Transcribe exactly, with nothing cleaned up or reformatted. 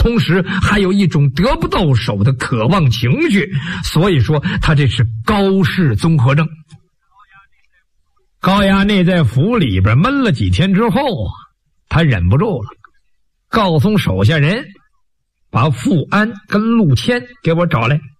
同时还有一种得不到手的渴望情绪，所以说他这是高氏综合症。高衙内在府里边闷了几天之后啊，他忍不住了，告诉手下人把富安跟陆谦给我找来。